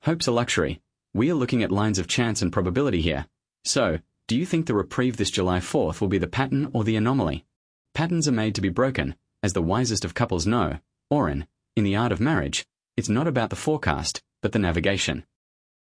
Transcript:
Hope's a luxury. We are looking at lines of chance and probability here. So, do you think the reprieve this July 4th will be the pattern or the anomaly? Patterns are made to be broken, as the wisest of couples know. Oren, in the art of marriage, it's not about the forecast, but the navigation.